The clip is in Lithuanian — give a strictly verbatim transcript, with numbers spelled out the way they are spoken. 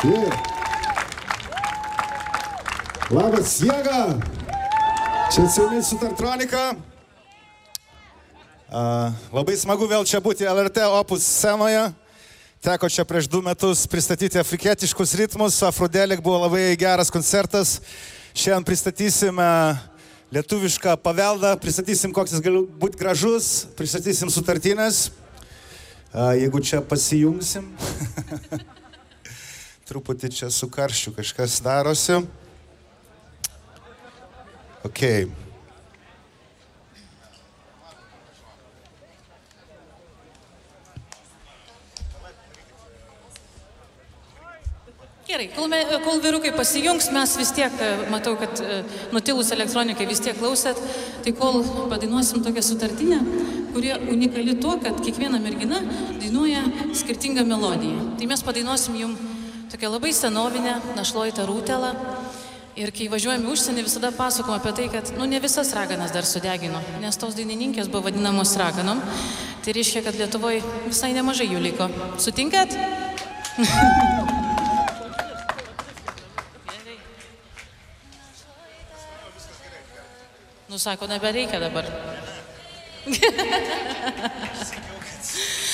Yeah. Labas, Jėga. Čia su jumis Sutartronika. Uh, labai smagu vėl čia būti L R T Opus scenoje. Teko čia prieš du metus pristatyti afrikietiškus ritmus. Afrodelik buvo labai geras koncertas. Šiandien pristatysime lietuvišką paveldą, pristatysim, koks jis gali būti gražus, pristatysim sutartines. Uh, jeigu čia pasijungsim. Truputį čia su karščiu kažkas darosi. Ok. Gerai, kol, me, kol vyrukai pasijungs, mes vis tiek, matau, kad nutilus elektronikai vis tiek klausėt, tai kol padainuosim tokią sutartinę, kurie unikali tuo, kad kiekviena mergina dainuoja skirtingą melodiją. Tai mes padainuosim jum tokią labai senovinę našlojtą rūtelą. Ir kai važiuojame užsienį, visada pasakom apie tai, kad nu, ne visas raganas dar sudegino, nes tos dainininkės buvo vadinamos raganom. Tai reiškia, kad Lietuvoje visai nemažai jų liko. Sutinkat? Nu, sako, nebereikia dabar.